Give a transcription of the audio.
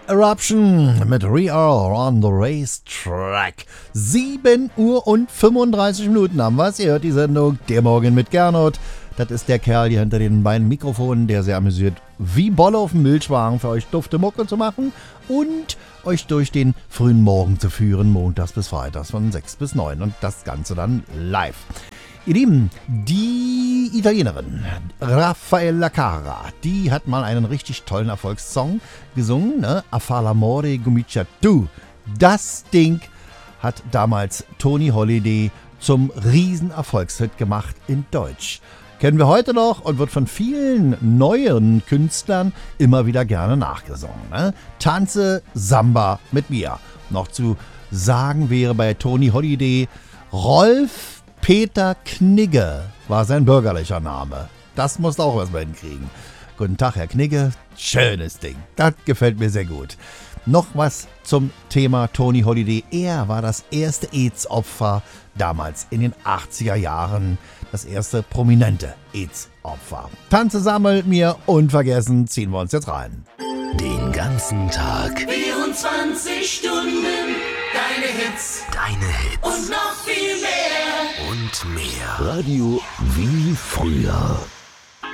Eruption mit We Are on the Racetrack. 7 Uhr und 35 Minuten haben wir. Ihr hört die Sendung Der Morgen mit Gernot. Das ist der Kerl hier hinter den beiden Mikrofonen, der sehr amüsiert wie Bolle auf dem Milchwagen für euch dufte Mucke zu machen und euch durch den frühen Morgen zu führen, montags bis freitags von 6 bis 9 und das Ganze dann live. Ihr Lieben, die Italienerin Raffaella Carrà, die hat mal einen richtig tollen Erfolgssong gesungen, ne? A far l'amore comincia tu. Das Ding hat damals Tony Holiday zum Riesenerfolgshit gemacht in Deutsch. Kennen wir heute noch und wird von vielen neueren Künstlern immer wieder gerne nachgesungen. Ne? Tanze Samba mit mir. Noch zu sagen wäre bei Tony Holiday Rolf Peter Knigge war sein bürgerlicher Name. Das musst du auch erstmal hinkriegen. Guten Tag, Herr Knigge. Schönes Ding. Das gefällt mir sehr gut. Noch was zum Thema Tony Holiday. Er war das erste AIDS-Opfer damals in den 80er Jahren. Das erste prominente AIDS-Opfer. Tanze sammelt mir unvergessen, ziehen wir uns jetzt rein. Den ganzen Tag. 24 Stunden. Deine Hits. Und noch viel mehr. Und mehr. Radio wie früher.